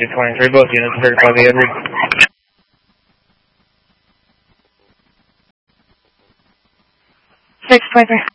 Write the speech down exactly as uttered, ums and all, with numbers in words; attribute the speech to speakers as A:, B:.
A: two twenty-three, both units, thirty-five eight hundred.
B: six twenty-three.